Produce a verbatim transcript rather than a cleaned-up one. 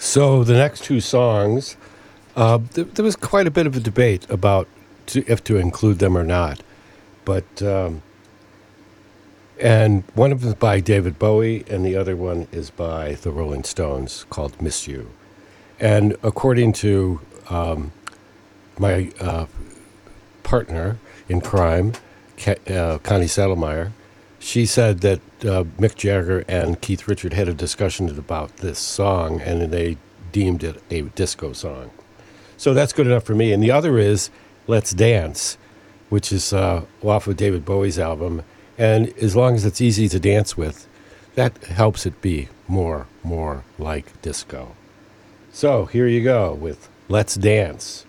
So the next two songs, uh, th- there was quite a bit of a debate about to, if to include them or not. But um, and one of them is by David Bowie, and the other one is by the Rolling Stones, called "Miss You." And according to um, my uh, partner in crime, Ca- uh, Connie Saddlemeyer, she said that uh, Mick Jagger and Keith Richard had a discussion about this song, and they deemed it a disco song. So that's good enough for me. And the other is "Let's Dance," which is uh, off of David Bowie's album. And as long as it's easy to dance with, that helps it be more, more like disco. So here you go with "Let's Dance."